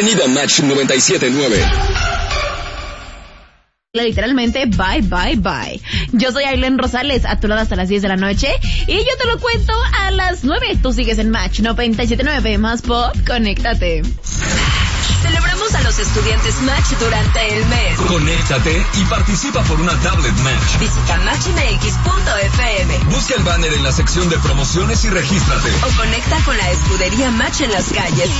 Avenida Match 97.9. Literalmente, bye, bye, bye. Yo soy Aileen Rosales, a tu lado hasta las 10 de la noche, y yo te lo cuento a las 9. Tú sigues en Match 97.9, más pop, conéctate. Celebramos a los estudiantes Match durante el mes. Conéctate y participa por una tablet Match. Visita matchmx.fm. Busca el banner en la sección de promociones y regístrate. O conecta con la escudería Match en las calles.